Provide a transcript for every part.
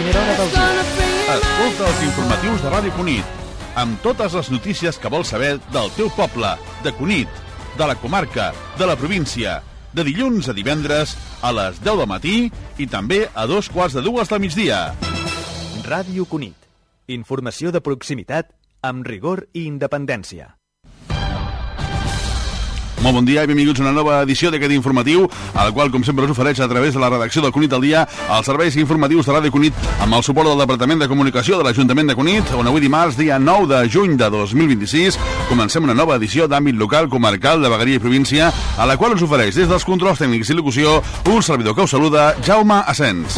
primera hora del dia. Escolta els informatius de Ràdio Cunit, amb totes les notícies que vols saber del teu poble, de Cunit, de la comarca, de la província, de dilluns a divendres a les 10 del matí i també a 2:45 del migdia. Ràdio Cunit. Informació de proximitat amb rigor i independència. Molt bon dia i benvinguts a una nova edició d'aquest informatiu, al qual, com sempre, us ofereix a través de la redacció del Cunit al dia els serveis informatius de Ràdio Cunit amb el suport del Departament de Comunicació de l'Ajuntament de Cunit, on avui dimarts, dia 9 de juny de 2026, comencem una nova edició d'àmbit local, comarcal, de vegueria i província, a la qual us ofereix des dels controls tècnics i locució un servidor que us saluda, Jaume Asens.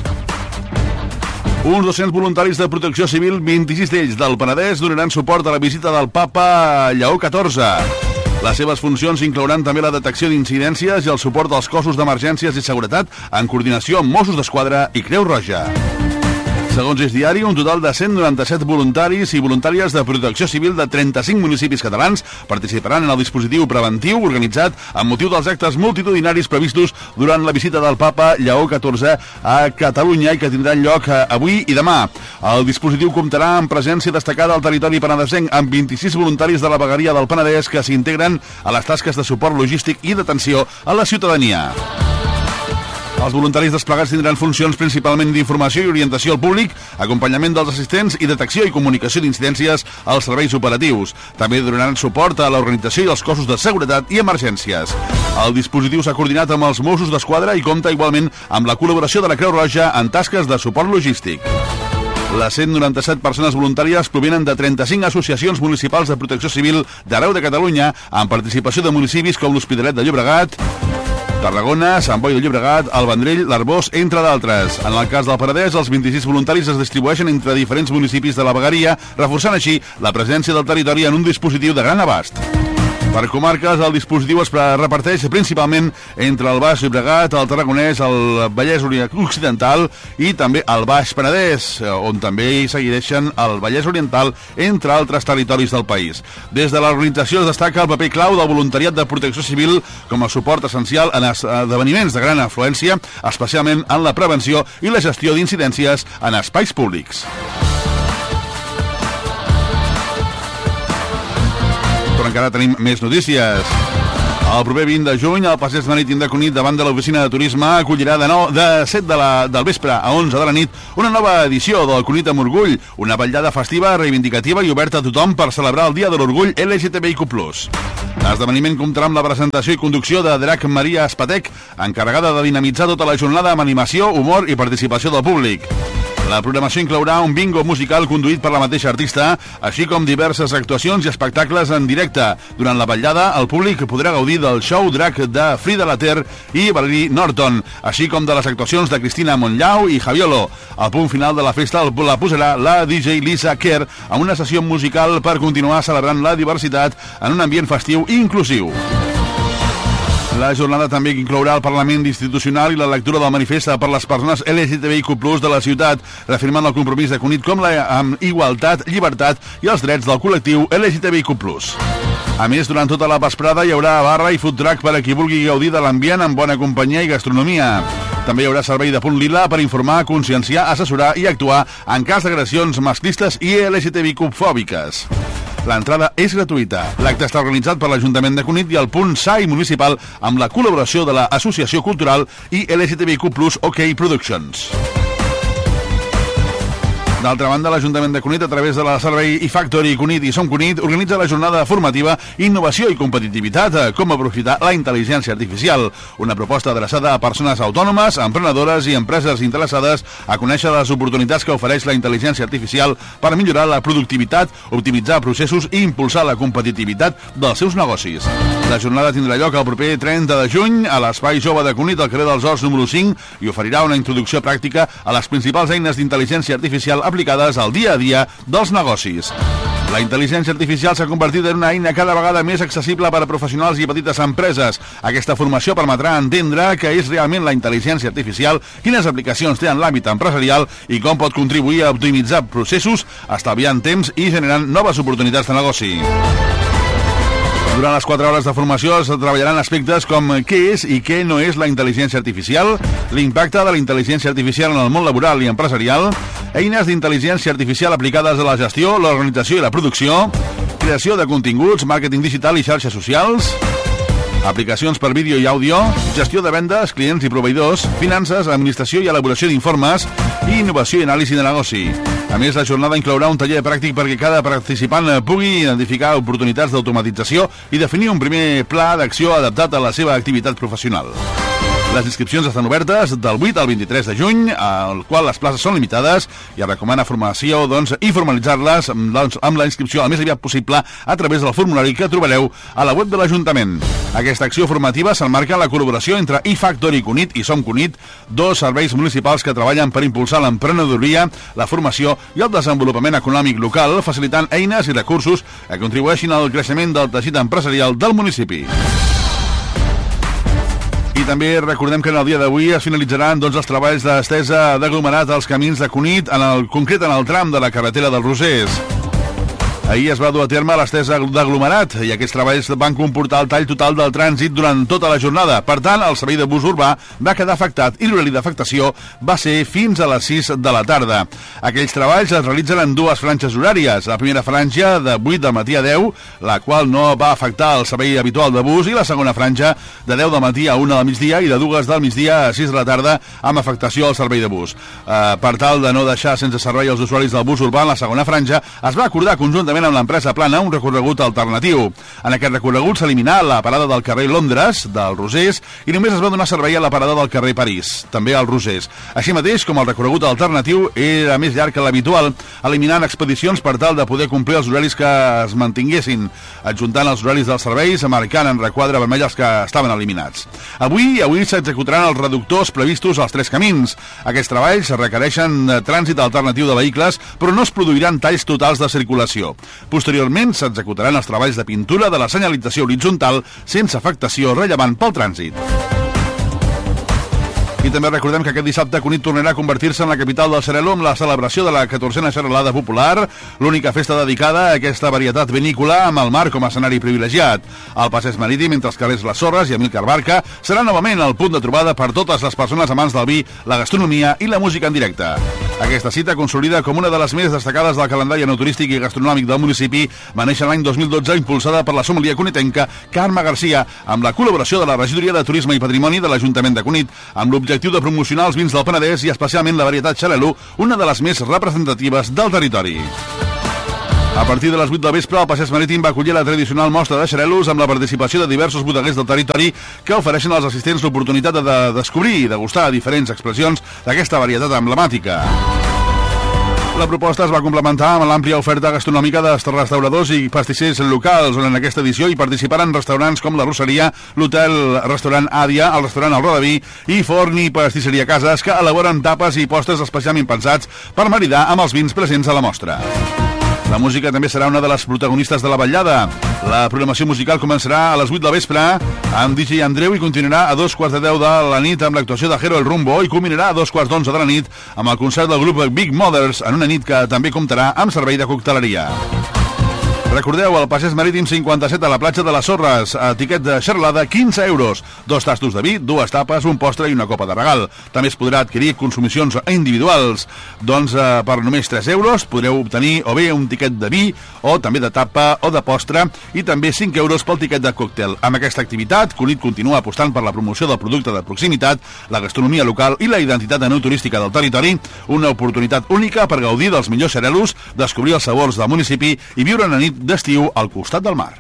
Uns 200 voluntaris de protecció civil, 26 d'ells del Penedès, donaran suport a la visita del papa Lleó XIV. Les seves funcions inclouran també la detecció d'incidències i el suport als cossos d'emergències i seguretat en coordinació amb Mossos d'Esquadra i Creu Roja. Segons És Diari, un total de 197 voluntaris i voluntàries de protecció civil de 35 municipis catalans participaran en el dispositiu preventiu organitzat amb motiu dels actes multitudinaris previstos durant la visita del papa Lleó XIV a Catalunya i que tindran lloc avui i demà. El dispositiu comptarà amb presència destacada al territori penedesenc amb 26 voluntaris de la vegueria del Penedès que s'integren a les tasques de suport logístic i d'atenció a la ciutadania. Els voluntaris desplegats tindran funcions principalment d'informació i orientació al públic, acompanyament dels assistents i detecció i comunicació d'incidències als serveis operatius. També donaran suport a l'organització i als cossos de seguretat i emergències. El dispositiu s'ha coordinat amb els Mossos d'Esquadra i compta igualment amb la col·laboració de la Creu Roja en tasques de suport logístic. Les 197 persones voluntàries provenen de 35 associacions municipals de protecció civil d'arreu de Catalunya, amb participació de municipis com l'Hospitalet de Llobregat, Tarragona, Sant Boi de Llobregat, el Vendrell, l'Arbós, entre d'altres. En el cas del Penedès, els 26 voluntaris es distribueixen entre diferents municipis de la vegueria, reforçant així la presència del territori en un dispositiu de gran abast. Per comarques, el dispositiu es reparteix principalment entre el Baix Llobregat, el Tarragonès, el Vallès Occidental i també el Baix Penedès, on també hi segueixen el Vallès Oriental, entre altres territoris del país. Des de l'organització es destaca el paper clau del voluntariat de protecció civil com a suport essencial en esdeveniments de gran afluència, especialment en la prevenció i la gestió d'incidències en espais públics. Però encara tenim més notícies. El proper 20 de juny, el Passeig Marítim de Cunit, davant de l'Oficina de Turisme, acollirà de 7 del vespre a 11 de la nit una nova edició del Cunit amb Orgull, una vetllada festiva, reivindicativa i oberta a tothom per celebrar el Dia de l'Orgull LGTBIQ+. L'esdeveniment comptarà amb la presentació i conducció de Drac Maria Espatec, encarregada de dinamitzar tota la jornada amb animació, humor i participació del públic. La programació inclourà un bingo musical conduït per la mateixa artista, així com diverses actuacions i espectacles en directe. Durant la vetllada, el públic podrà gaudir del show Drac de Frida Later i Valerie Norton, així com de les actuacions de Cristina Monllau i Javiolo. Al punt final de la festa la posarà la DJ Lisa Kerr amb una sessió musical per continuar celebrant la diversitat en un ambient festiu i inclusiu. La jornada també inclourà el Parlament Institucional i la lectura del manifest per les persones LGTBIQ+ de la ciutat, reafirmant el compromís de Cunit amb igualtat, llibertat i els drets del col·lectiu LGTBIQ+. A més, durant tota la vesprada hi haurà barra i food truck per a qui vulgui gaudir de l'ambient amb bona companyia i gastronomia. També hi haurà servei de punt lila per informar, conscienciar, assessorar i actuar en cas d'agressions masclistes i LGTBIQ-fòbiques. L'entrada és gratuïta. L'acte està organitzat per l'Ajuntament de Cunit i el punt SAI municipal amb la col·laboració de l'Associació Cultural i LGTBIQ+ OK Productions. D'altra banda, l'Ajuntament de Cunit, a través de la Servei eFactory Cunit i Som Cunit, organitza la jornada formativa Innovació i competitivitat, com aprofitar la intel·ligència artificial, una proposta adreçada a persones autònomes, emprenedores i empreses interessades a conèixer les oportunitats que ofereix la intel·ligència artificial per millorar la productivitat, optimitzar processos i impulsar la competitivitat dels seus negocis. La jornada tindrà lloc el proper 30 de juny a l'Espai Jove de Cunit, al carrer dels Horts número 5, i oferirà una introducció pràctica a les principals eines d'intel·ligència artificial aplicades al dia a dia dels negocis. La intel·ligència artificial s'ha convertit en una eina cada vegada més accessible per a professionals i petites empreses. Aquesta formació permetrà entendre què és realment la intel·ligència artificial, quines aplicacions té en l'àmbit empresarial i com pot contribuir a optimitzar processos, estalviant temps i generant noves oportunitats de negoci. Durant les 4 hores de formació es treballaran aspectes com què és i què no és la intel·ligència artificial, l'impacte de la intel·ligència artificial en el món laboral i empresarial, eines d'intel·ligència artificial aplicades a la gestió, l'organització i la producció, creació de continguts, màrqueting digital i xarxes socials, aplicacions per vídeo i àudio, gestió de vendes, clients i proveïdors, finances, administració i elaboració d'informes i innovació i anàlisi de negoci. A més, la jornada inclourà un taller pràctic perquè cada participant pugui identificar oportunitats d'automatització i definir un primer pla d'acció adaptat a la seva activitat professional. Les inscripcions estan obertes del 8 al 23 de juny, al qual les places són limitades i es recomana formació i formalitzar-les amb la inscripció el més aviat possible a través del formulari que trobareu a la web de l'Ajuntament. Aquesta acció formativa s'emmarca en la col·laboració entre iFactory Cunit i Som Cunit, dos serveis municipals que treballen per impulsar l'emprenedoria, la formació i el desenvolupament econòmic local, facilitant eines i recursos que contribueixin al creixement del teixit empresarial del municipi. I també recordem que en el dia d'avui es finalitzaran els treballs d'estesa d'aglomerat als camins de Cunit, concret en el tram de la carretera del Rosers. Ahir es va dur a terme l'estesa d'aglomerat i aquests treballs van comportar el tall total del trànsit durant tota la jornada. Per tant, el servei de bus urbà va quedar afectat i l'horari d'afectació va ser fins a les 6 de la tarda. Aquells treballs es realitzen en dues franges horàries. La primera franja de 8 del matí a 10, la qual no va afectar el servei habitual de bus, i la segona franja de 10 del matí a 1 del migdia i de 2 del migdia a 6 de la tarda amb afectació al servei de bus. Per tal de no deixar sense servei els usuaris del bus urbà en la segona franja, es va acordar conjuntament amb l'empresa Plana un recorregut alternatiu. En aquest recorregut s'eliminà la parada del carrer Londres, del Rosers, i només es va donar servei a la parada del carrer París, també al Rosers. Així mateix, com el recorregut alternatiu era més llarg que l'habitual, eliminant expedicions per tal de poder complir els horaris que es mantinguessin, adjuntant els horaris dels serveis, marcant en requadre vermell els que estaven eliminats. Avui s'executaran els reductors previstos als 3 camins. Aquests treballs requereixen trànsit alternatiu de vehicles, però no es produiran talls totals de circulació. Posteriorment s'executaran els treballs de pintura de la senyalització horitzontal sense afectació rellevant pel trànsit. I també recordem que aquest dissabte Cunit tornarà a convertir-se en la capital del Xarel·lo amb la celebració de la 14a Xarel·lada Popular, l'única festa dedicada a aquesta varietat vinícola amb el mar com a escenari privilegiat. El passeig marítim entre els carrers Les Sorres i Amílcar Barca serà novament el punt de trobada per totes les persones amants del vi, la gastronomia i la música en directe. Aquesta cita, consolida com una de les més destacades del calendari enoturístic i gastronòmic del municipi, va néixer l'any 2012 impulsada per la sommelier cunitenca Carme Garcia, amb la col·laboració de la Regidoria de Turisme i Patrimoni de l'Ajuntament de Cunit, amb l'objectiu de promocionar els vins del Penedès i especialment la varietat Xarel·lo, una de les més representatives del territori. A partir de les 8 del vespre, el Passeig Marítim va acollir la tradicional mostra de xarel·los amb la participació de diversos bodeguers del territori que ofereixen als assistents l'oportunitat de descobrir i degustar diferents expressions d'aquesta varietat emblemàtica. La proposta es va complementar amb l'àmplia oferta gastronòmica de restauradors i pastissers locals, on en aquesta edició hi participaran restaurants com la Rosseria, l'Hotel Restaurant Àdia, el restaurant El Rodaví i Forn i Pastisseria Cases, que elaboren tapes i postres especialment pensats per maridar amb els vins presents a la mostra. La música també serà una de les protagonistes de la vetllada. La programació musical començarà a les 8 del vespre amb DJ Andreu i continuarà a 2:15 de la nit amb l'actuació de Jero El Rumbo i culminarà a 2:11 de la nit amb el concert del grup Big Mothers en una nit que també comptarà amb servei de cocteleria. Recordeu, el Passeig Marítim 57 a la platja de les Sorres, a tiquet de xarelada 15 euros, 2 tastos de vi, 2 tapes, un postre i una copa de regal. També es podrà adquirir consumicions individuals. Doncs per només 3 euros podreu obtenir o bé un tiquet de vi o també de tapa o de postre i també 5 euros pel tiquet de còctel. Amb aquesta activitat, Cunit continua apostant per la promoció del producte de proximitat, la gastronomia local i la identitat enoturística del territori, una oportunitat única per gaudir dels millors xarel·los, descobrir els sabors del municipi i viure una nit d'estiu al costat del mar.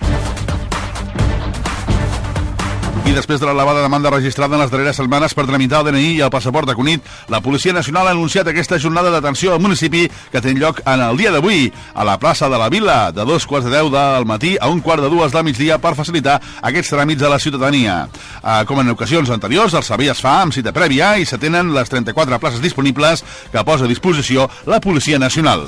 I després de l'elevada demanda registrada en les darreres setmanes per tramitar el DNI i el passaport de Cunit, la Policia Nacional ha anunciat aquesta jornada d'atenció al municipi que té lloc en el dia d'avui a la plaça de la Vila, de 2:10 del matí a 1:45 del migdia per facilitar aquests tràmits a la ciutadania. Com en ocasions anteriors, el servei es fa amb cita prèvia i s'atenen les 34 places disponibles que posa a disposició la Policia Nacional.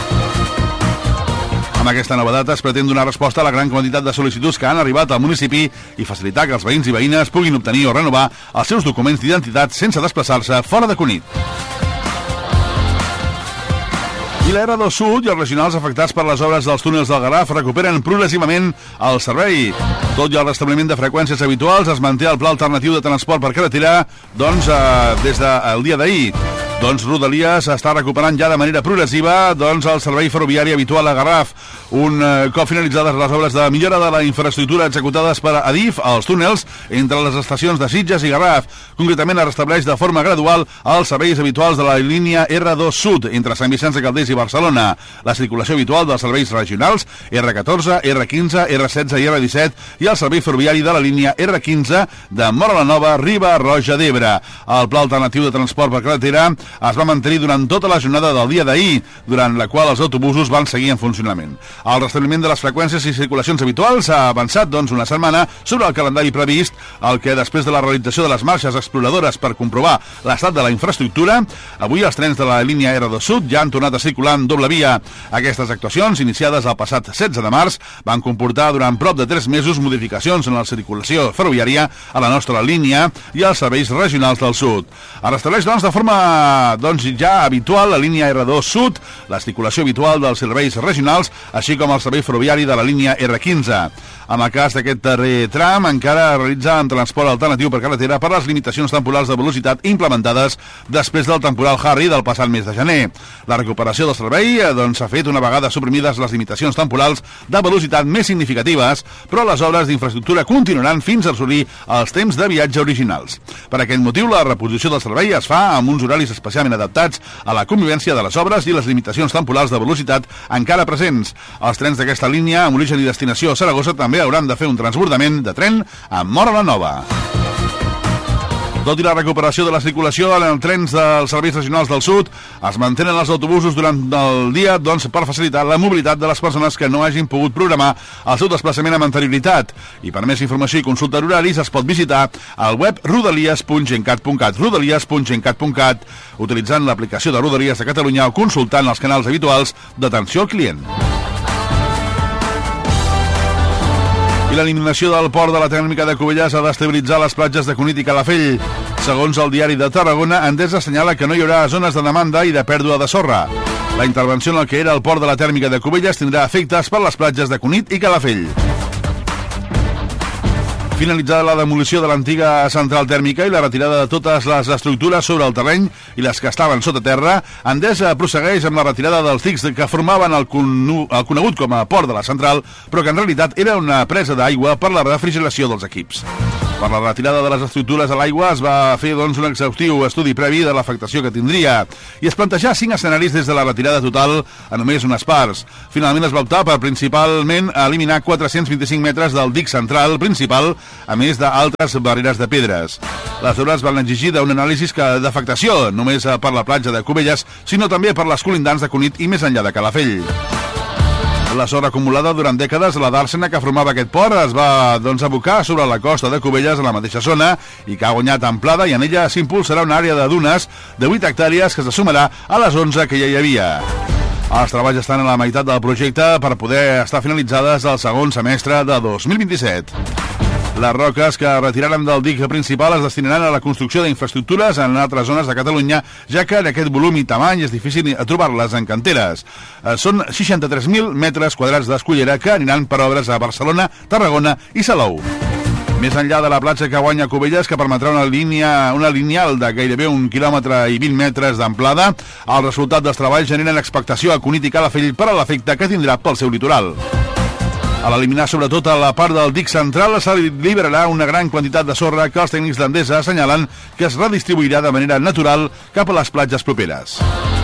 Amb aquesta nova data es pretén donar resposta a la gran quantitat de sol·licituds que han arribat al municipi i facilitar que els veïns i veïnes puguin obtenir o renovar els seus documents d'identitat sense desplaçar-se fora de Cunit. I la R2 Sud i els regionals afectats per les obres dels túnels del Garraf recuperen progressivament el servei. Tot i el restabliment de freqüències habituals, es manté el pla alternatiu de transport per carretera des del dia d'ahir. Rodalies està recuperant ja de manera progressiva el servei ferroviari habitual a Garraf. Un cop finalitzades les obres de millora de la infraestructura executades per Adif als túnels entre les estacions de Sitges i Garraf. Concretament, es restableix de forma gradual els serveis habituals de la línia R2 Sud entre Sant Vicenç de Calders i Barcelona, la circulació habitual dels serveis regionals R14, R15, R16 i R17 i el servei ferroviari de la línia R15 de Móra la Nova, Riba Roja d'Ebre. El pla alternatiu de transport per carretera es va mantenir durant tota la jornada del dia d'ahir, durant la qual els autobusos van seguir en funcionament. El restabliment de les freqüències i circulacions habituals ha avançat, una setmana sobre el calendari previst, el que després de la realització de les marxes exploradores per comprovar l'estat de la infraestructura, avui els trens de la línia R2 Sud ja han tornat a circular en doble via. Aquestes actuacions, iniciades el passat 16 de març, van comportar durant prop de 3 mesos modificacions en la circulació ferroviària a la nostra línia i als serveis regionals del sud. Es restableix, de forma ja habitual la línia R2 Sud, la circulació habitual dels serveis regionals, així com el servei ferroviari de la línia R15. En el cas d'aquest darrer tram, encara realitza un transport alternatiu per carretera per les limitacions temporals de velocitat implementades després del temporal Harry del passat mes de gener. La recuperació del servei s'ha fet una vegada suprimides les limitacions temporals de velocitat més significatives, però les obres d'infraestructura continuaran fins a assolir els temps de viatge originals. Per aquest motiu, la reposició del servei es fa amb uns horaris especialment adaptats a la convivència de les obres i les limitacions temporals de velocitat encara presents. Els trens d'aquesta línia, amb origen i destinació a Saragossa, també hauran de fer un transbordament de tren a Móra la Nova. Tot i la recuperació de la circulació en els trens dels serveis regionals del sud, es mantenen els autobusos durant el dia per facilitar la mobilitat de les persones que no hagin pogut programar el seu desplaçament amb anterioritat. I per més informació i consulta d'horaris es pot visitar al web rodalies.gencat.cat, rodalies.gencat.cat, utilitzant l'aplicació de Rodalies de Catalunya o consultant els canals habituals d'atenció al client. I l'eliminació del port de la tèrmica de Cubelles ha d'estabilitzar les platges de Cunit i Calafell. Segons el diari de Tarragona, Endesa assenyala que no hi haurà zones de demanda i de pèrdua de sorra. La intervenció en el que era el port de la tèrmica de Cubelles tindrà efectes per les platges de Cunit i Calafell. Finalitzada la demolició de l'antiga central tèrmica i la retirada de totes les estructures sobre el terreny i les que estaven sota terra, Endesa prossegueix amb la retirada dels dics que formaven el conegut com a port de la central, però que en realitat era una presa d'aigua per la refrigeració dels equips. Per la retirada de les estructures a l'aigua es va fer un exhaustiu estudi previ de l'afectació que tindria i es plantejà 5 escenaris des de la retirada total a només unes parts. Finalment es va optar per principalment eliminar 425 metres del dic central principal, a més d'altres barreres de pedres. Les obres van exigir una anàlisi d'afectació, només per la platja de Cubelles, sinó també per les colindants de Cunit i més enllà de Calafell. La sorra acumulada durant dècades a la dàrsena que formava aquest port es va abocar sobre la costa de Cubelles a la mateixa zona i que ha guanyat amplada i en ella s'impulsarà una àrea de dunes de 8 hectàrees que se sumarà a les 11 que ja hi havia. Els treballs estan a la meitat del projecte per poder estar finalitzades al segon semestre de 2027. Les roques que retiraran del dic principal es destinaran a la construcció d'infraestructures en altres zones de Catalunya, ja que en aquest volum i tamany és difícil trobar-les en canteres. Són 63.000 metres quadrats d'escullera que aniran per obres a Barcelona, Tarragona i Salou. Més enllà de la platja que guanya Cubelles, que permetrà una lineal de gairebé 1 quilòmetre i 20 metres d'amplada, el resultat dels treballs generen expectació a Cunit i Calafell per a l'efecte que tindrà pel seu litoral. A l'eliminar sobretot a la part del dic central s'alliberarà una gran quantitat de sorra que els tècnics d'Endesa assenyalen que es redistribuirà de manera natural cap a les platges properes.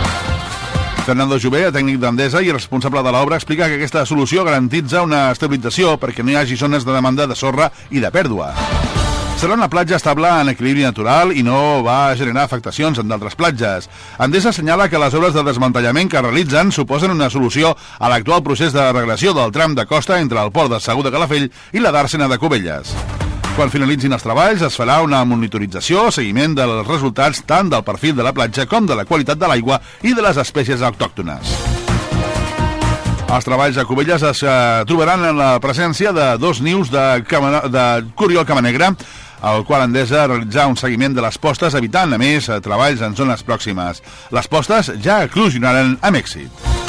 Fernando Jové, tècnic d'Endesa i responsable de l'obra, explica que aquesta solució garantitza una estabilització perquè no hi hagi zones de demanda de sorra i de pèrdua. Serà una platja estable en equilibri natural i no va generar afectacions en d'altres platges. Endesa assenyala que les obres de desmantellament que realitzen suposen una solució a l'actual procés de regressió del tram de costa entre el port de Segur de Calafell i la dàrsena de Cubelles. Quan finalitzin els treballs es farà una monitorització, seguiment dels resultats tant del perfil de la platja com de la qualitat de l'aigua i de les espècies autòctones. Els treballs a Cubelles es trobaran en la presència de 2 nius de coriol camanegre, al qual Endesa realitzar un seguiment de les postes, evitant, a més, treballs en zones pròximes. Les postes ja eclosionaren amb èxit.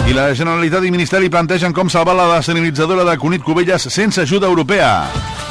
I la Generalitat i Ministeri plantegen com salvar la desalinitzadora de Cunit Cubelles sense ajuda europea.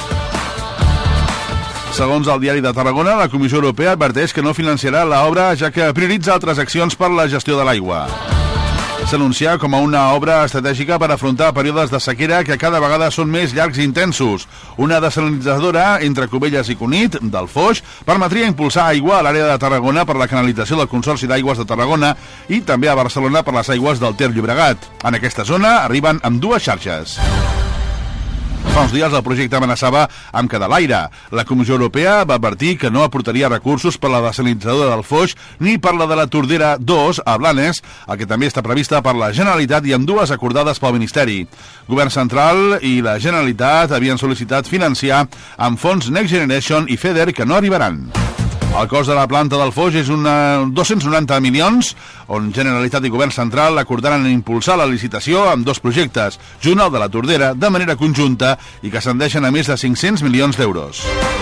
Segons el Diari de Tarragona, la Comissió Europea adverteix que no financiarà l'obra, ja que prioritza altres accions per la gestió de l'aigua. S'anuncia com a una obra estratègica per afrontar períodes de sequera que cada vegada són més llargs i intensos. Una desalinitzadora entre Cubelles i Cunit, del Foix, permetria impulsar aigua a l'àrea de Tarragona per la canalització del Consorci d'Aigües de Tarragona i també a Barcelona per les aigües del Ter Llobregat. En aquesta zona arriben amb dues xarxes. Fa uns dies el projecte amenaçava amb quedar a l'aire. La Comissió Europea va advertir que no aportaria recursos per la desalinitzadora del Foix ni per la de la Tordera 2 a Blanes, el que també està prevista per la Generalitat i amb dues acordades pel Ministeri. Govern central i la Generalitat havien sol·licitat financiar amb fons Next Generation i FEDER que no arribaran. El cost de la planta del Foix és 290 milions, on Generalitat i Govern Central acordaran impulsar la licitació amb dos projectes, junt al de la Tordera, de manera conjunta i que ascendeixen a més de 500 milions d'euros.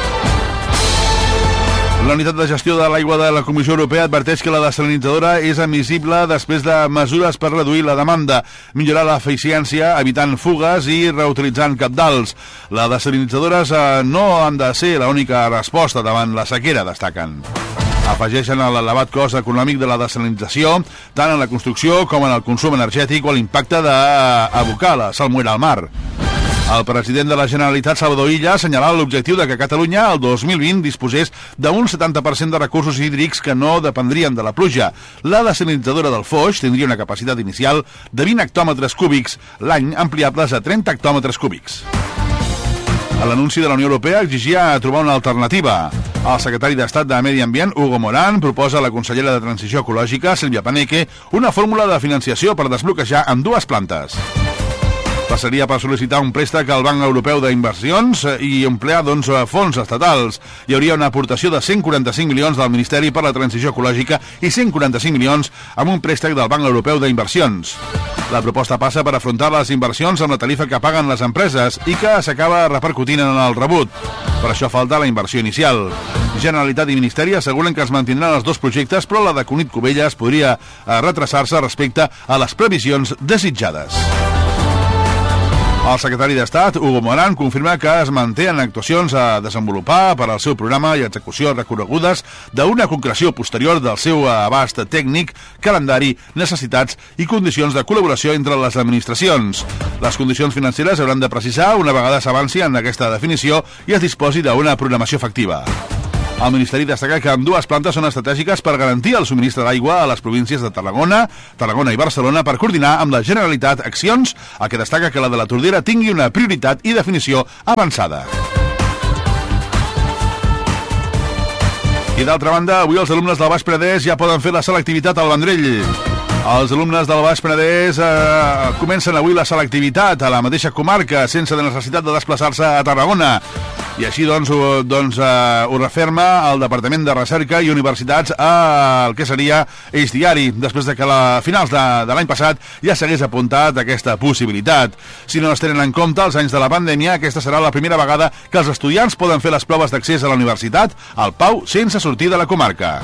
La unitat de gestió de l'aigua de la Comissió Europea adverteix que la desalinitzadora és admissible després de mesures per reduir la demanda, millorar l'eficiència, evitant fugues i reutilitzant cabdals. Les desalinitzadores no han de ser l'única resposta davant la sequera, destaquen. Afegeixen a l'elevat cost econòmic de la desalinització, tant en la construcció com en el consum energètic o l'impacte d'abocar la salmuera al mar. El president de la Generalitat, Salvador Illa, ha assenyalat l'objectiu de que Catalunya, el 2020, disposés d'un 70% de recursos hídrics que no dependrien de la pluja. La desalinitzadora del Foix tindria una capacitat inicial de 20 hectòmetres cúbics, l'any ampliables a 30 hectòmetres cúbics. L'anunci de la Unió Europea exigia trobar una alternativa. El secretari d'Estat de Medi Ambient, Hugo Morán, proposa a la consellera de Transició Ecològica, Sílvia Paneque, una fórmula de financiació per desbloquejar amb dues plantes. Passaria per sol·licitar un préstec al Banc Europeu d'Inversions i emplear fons estatals. Hi hauria una aportació de 145 milions del Ministeri per la Transició Ecològica i 145 milions amb un préstec del Banc Europeu d'Inversions. La proposta passa per afrontar les inversions amb la tarifa que paguen les empreses i que s'acaba repercutint en el rebut. Per això falta la inversió inicial. Generalitat i Ministeri asseguren que es mantindran els dos projectes, però la de Cunit Cubelles podria retrasar-se respecte a les previsions desitjades. El secretari d'Estat, Hugo Morán, confirma que es mantenen actuacions a desenvolupar per al seu programa i execució recorregudes d'una concreció posterior del seu abast tècnic, calendari, necessitats i condicions de col·laboració entre les administracions. Les condicions financeres hauran de precisar una vegada s'avanci en aquesta definició i es disposi d'una programació efectiva. El Ministeri destaca que ambdues plantes són estratègiques per garantir el subministre d'aigua a les províncies de Tarragona i Barcelona per coordinar amb la Generalitat accions, el que destaca que la de la Tordera tingui una prioritat i definició avançada. I d'altra banda, avui els alumnes del Baix Penedès ja poden fer la selectivitat al Vendrell. Els alumnes del Baix Penedès comencen avui la selectivitat a la mateixa comarca sense necessitat de desplaçar-se a Tarragona. I així ho referma el Departament de Recerca i Universitats al que seria Eix Diari, després de que a finals de l'any passat ja s'hagués apuntat aquesta possibilitat. Si no es tenen en compte els anys de la pandèmia, aquesta serà la primera vegada que els estudiants poden fer les proves d'accés a la universitat al Pau sense sortir de la comarca.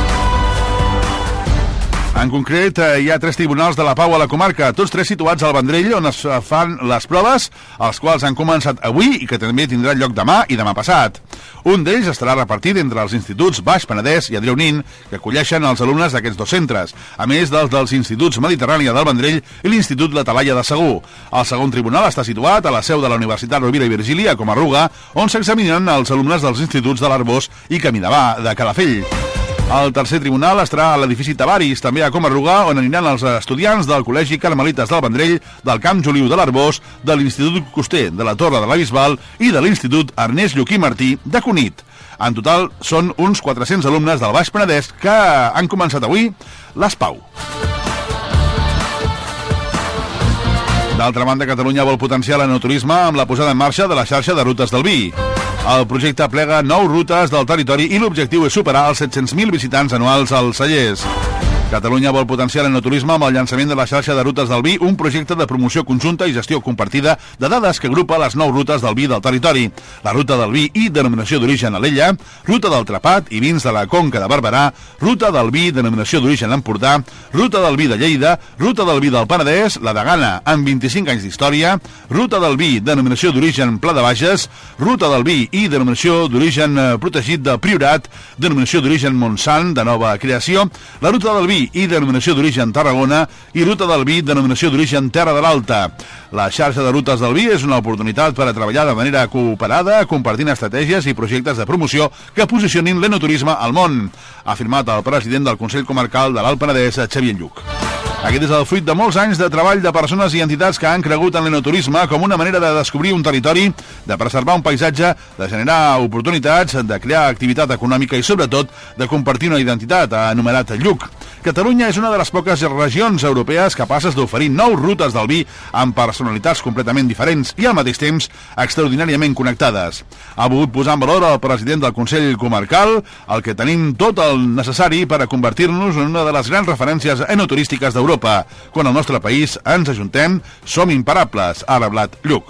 En concret, hi ha 3 tribunals de la Pau a la comarca, tots 3 situats al Vendrell, on es fan les proves, els quals han començat avui i que també tindran lloc demà i demà passat. Un d'ells estarà repartit entre els instituts Baix Penedès i Adrià Unín, que acolleixen els alumnes d'aquests dos centres, a més dels instituts Mediterrània del Vendrell i l'Institut La Talaia de Segur. El segon tribunal està situat a la seu de la Universitat Rovira i Virgili, a Comarruga, on s'examinen els alumnes dels instituts de l'Arbós i Caminavà, de Calafell. El tercer tribunal estarà a l'edifici Tavaris, també a Comarruga, on aniran els estudiants del Col·legi Carmelites del Vendrell, del Camp Joliu de l'Arbós, de l'Institut Coster de la Torre de la Bisbal i de l'Institut Ernest Lluquí Martí de Cunit. En total, són uns 400 alumnes del Baix Penedès que han començat avui les PAU. D'altra banda, Catalunya vol potenciar l'enoturisme amb la posada en marxa de la xarxa de rutes del vi. El projecte plega 9 rutes del territori i l'objectiu és superar els 700.000 visitants anuals als cellers. Catalunya vol potenciar l'enoturisme amb el llançament de la xarxa de rutes del vi, un projecte de promoció conjunta i gestió compartida de dades que agrupa les 9 rutes del vi del territori. La ruta del vi i denominació d'origen Alella, ruta del Trapat i vins de la Conca de Barberà, ruta del vi denominació d'origen Empordà, ruta del vi de Lleida, ruta del vi del Penedès, la de Gana amb 25 anys d'història, ruta del vi denominació d'origen Pla de Bages, ruta del vi i denominació d'origen protegit de Priorat, denominació d'origen Montsant de nova creació, la ruta del vi i denominació d'origen Tarragona i ruta del vi denominació d'origen Terra de l'Alta. La xarxa de rutes del vi és una oportunitat per a treballar de manera cooperada, compartint estratègies i projectes de promoció que posicionin l'enoturisme al món, ha afirmat el president del Consell Comarcal de l'Alt Penedès, Xavier Lluc. Aquest és el fruit de molts anys de treball de persones i entitats que han cregut en l'enoturisme com una manera de descobrir un territori, de preservar un paisatge, de generar oportunitats, de crear activitat econòmica i, sobretot, de compartir una identitat, ha enumerat Lluc. Catalunya és una de les poques regions europees capaces d'oferir 9 rutes del vi amb personalitats completament diferents i, al mateix temps, extraordinàriament connectades. Ha volgut posar en valor el president del Consell Comarcal, el que tenim tot el necessari per a convertir-nos en una de les grans referències enoturístiques d'Europa. Quan al nostre país ens ajuntem, som imparables, ha reblat Lluc.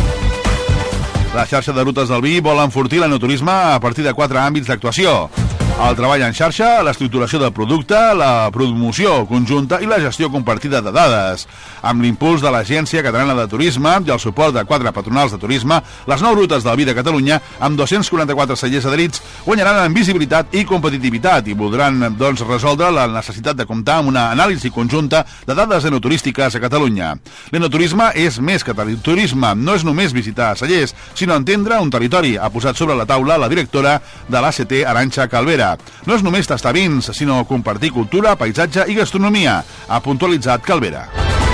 La xarxa de rutes del vi vol enfortir l'enoturisme a partir de 4 àmbits d'actuació: el treball en xarxa, l'estructuració del producte, la promoció conjunta i la gestió compartida de dades. Amb l'impuls de l'Agència Catalana de Turisme i el suport de 4 patronals de turisme, les 9 rutes del vi de Catalunya, amb 244 cellers adherits, guanyaran en visibilitat i competitivitat i voldran, doncs, resoldre la necessitat de comptar amb una anàlisi conjunta de dades enoturístiques a Catalunya. L'enoturisme és més que turisme, no és només visitar cellers, sinó entendre un territori, ha posat sobre la taula la directora de l'ACT, Arantxa Calvera. No és només tastar vins, sinó compartir cultura, paisatge i gastronomia, ha puntualitzat Calvera.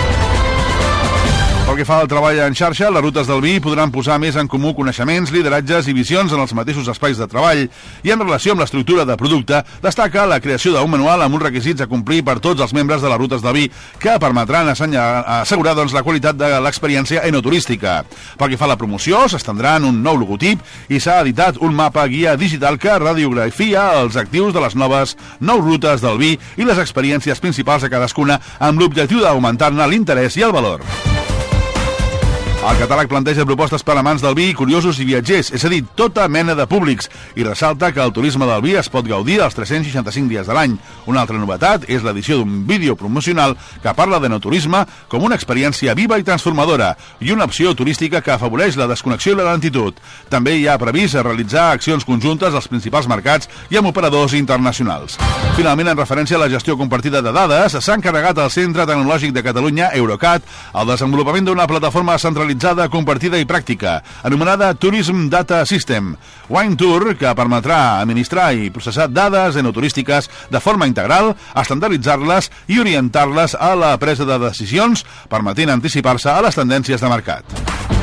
Pel que fa al treball en xarxa, les rutes del vi podran posar més en comú coneixements, lideratges i visions en els mateixos espais de treball. I en relació amb l'estructura de producte, destaca la creació d'un manual amb uns requisits a complir per tots els membres de les rutes del vi, que permetran assegurar la qualitat de l'experiència enoturística. Pel que fa a la promoció, s'estendrà en un nou logotip i s'ha editat un mapa guia digital que radiografia els actius de les noves 9 rutes del vi i les experiències principals de cadascuna, amb l'objectiu d'augmentar-ne l'interès i el valor. El catàleg planteja propostes per a amants del vi, curiosos i viatgers, és a dir, tota mena de públics, i ressalta que el turisme del vi es pot gaudir els 365 dies de l'any. Una altra novetat és l'edició d'un vídeo promocional que parla d'enoturisme com una experiència viva i transformadora i una opció turística que afavoreix la desconnexió i la lentitud. També hi ha previst realitzar accions conjuntes als principals mercats i amb operadors internacionals. Finalment, en referència a la gestió compartida de dades, s'ha encarregat al Centre Tecnològic de Catalunya, Eurocat, el desenvolupament d'una plataforma centralitzada, compartida i pràctica, anomenada Tourism Data System, Wine Tour, que permetrà administrar i processar dades enoturístiques de forma integral, estandarditzar-les i orientar-les a la presa de decisions, permetent anticipar-se a les tendències de mercat.